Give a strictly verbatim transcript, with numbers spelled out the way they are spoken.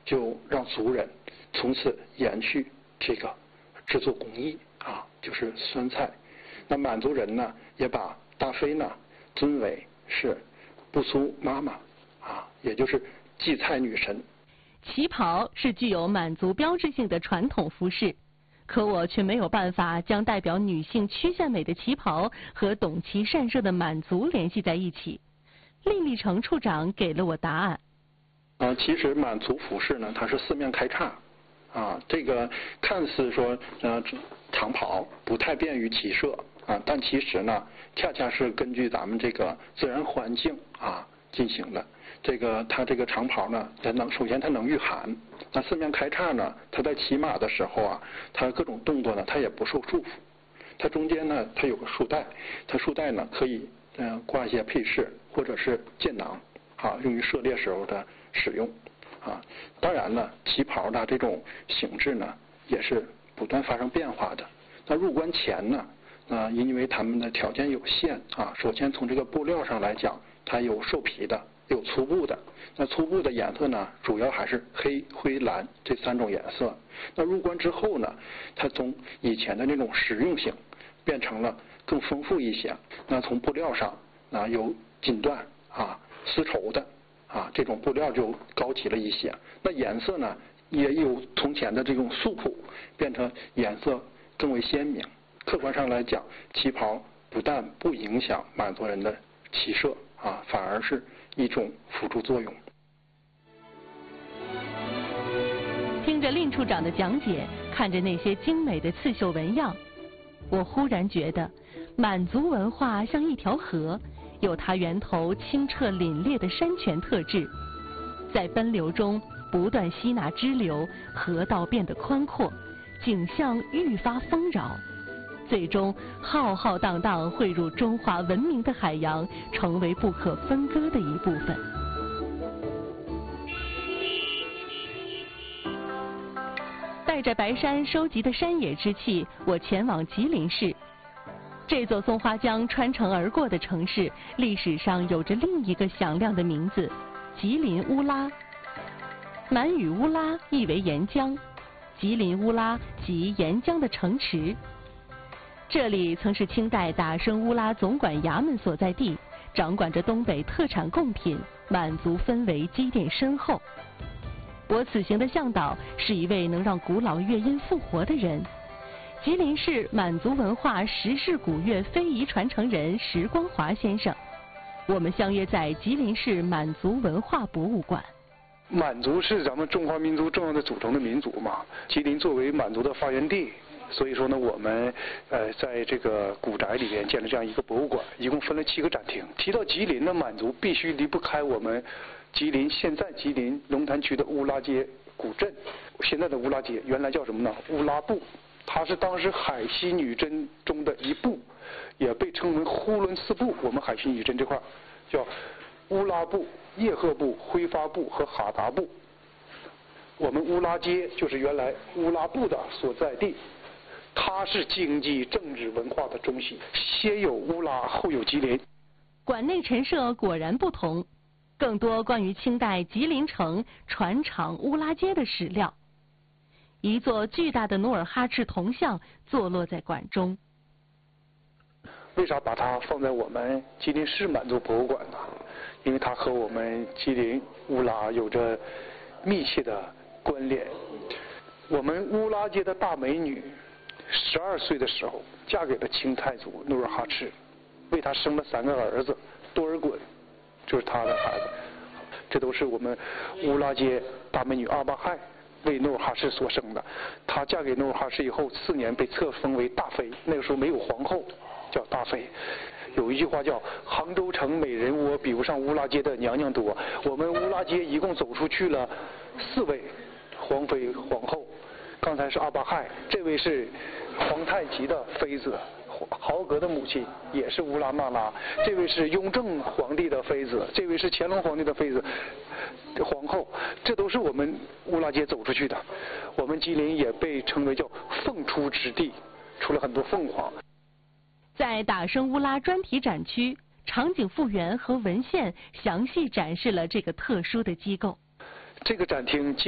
就让族人从此延续这个制作工艺啊，就是酸菜。那满族人呢，也把大妃呢尊为是不苏妈妈啊，也就是祭菜女神。 旗袍是具有满族标志性的传统服饰，可我却没有办法将代表女性曲线美的旗袍和懂旗善射的满族联系在一起。厉立成处长给了我答案。 啊，其实满族服饰呢，它是四面开叉，啊，这个看似说呃长袍不太便于骑射啊，但其实呢，恰恰是根据咱们这个自然环境啊进行的。这个它这个长袍呢，它能首先它能御寒，那四面开叉呢，它在骑马的时候啊，它各种动作呢，它也不受束缚。它中间呢，它有个束带，它束带呢可以嗯、呃、挂一些配饰或者是箭囊啊，用于射猎时候的使用啊。当然呢，旗袍的这种形制呢，也是不断发生变化的。那入关前呢，啊，因为他们的条件有限啊，首先从这个布料上来讲，它有兽皮的，有粗布的。那粗布的颜色呢，主要还是黑、灰、蓝这三种颜色。那入关之后呢，它从以前的那种实用性变成了更丰富一些。那从布料上啊，有锦缎啊、丝绸的啊，这种布料就高级了一些。那颜色呢，也有从前的这种素朴变成颜色更为鲜明。客观上来讲，旗袍不但不影响满族人的骑射啊，反而是一种辅助作用。 听着令处长的讲解，看着那些精美的刺绣纹样，我忽然觉得满族文化像一条河，有它源头清澈凛冽的山泉特质，在奔流中不断吸纳支流，河道变得宽阔，景象愈发丰饶，最终浩浩荡荡汇入中华文明的海洋，成为不可分割的一部分。带着白山收集的山野之气，我前往吉林市。这座松花江穿城而过的城市，历史上有着另一个响亮的名字——吉林乌拉。满语乌拉意为沿江，吉林乌拉即沿江的城池。这里曾是清代达生乌拉总管衙门所在地，掌管着东北特产贡品，满族氛围积淀深厚。我此行的向导是一位能让古老乐音复活的人，吉林市满族文化石氏古乐非遗传承人石光华先生。我们相约在吉林市满族文化博物馆。 满族是咱们中华民族重要的组成的民族嘛，吉林作为满族的发源地，所以说呢，我们呃在这个古宅里边建了这样一个博物馆，一共分了七个展厅。提到吉林的满族，必须离不开我们吉林现在吉林龙潭区的乌拉街古镇。现在的乌拉街原来叫什么呢？乌拉部，它是当时海西女真中的一部，也被称为呼伦四部。我们海西女真这块叫乌拉部、叶赫部、辉发部和哈达部。我们乌拉街就是原来乌拉部的所在地，它是经济、政治、文化的中心。先有乌拉，后有吉林。 馆内陈设果然不同，更多关于清代吉林城船厂乌拉街的史料。一座巨大的努尔哈赤铜像坐落在馆中。 为啥把它放在我们吉林市满族博物馆呢？因为它和我们吉林乌拉有着密切的关联。我们乌拉街的大美女十二岁的时候嫁给了清太祖努尔哈赤，为他生了三个儿子，多尔衮就是他的孩子。这都是我们乌拉街大美女阿巴亥为努尔哈赤所生的。她嫁给努尔哈赤以后，次年被册封为大妃。那个时候没有皇后，叫大妃。有一句话叫“杭州城美人窝，比不上乌拉街的娘娘多”。我们乌拉街一共走出去了四位皇妃皇后。刚才是阿巴亥，这位是皇太极的妃子，豪格的母亲也是乌拉那拉。这位是雍正皇帝的妃子，这位是乾隆皇帝的妃子皇后。这都是我们乌拉街走出去的。我们吉林也被称为叫凤出之地，出了很多凤凰。 在达生乌拉专题展区，场景复原和文献详细展示了这个特殊的机构。 这个展厅